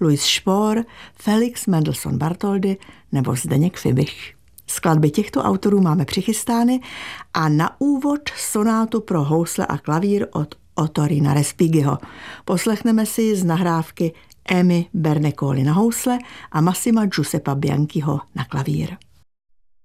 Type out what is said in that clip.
Louis Spohr, Felix Mendelssohn Bartholdy nebo Zdeněk Fibich. Skladby těchto autorů máme přichystány a na úvod sonátu pro housle a klavír od Ottorina Respighiho. Poslechneme si z nahrávky Emy Bernacoli na housle a Massima Giuseppa Bianchiho na klavír.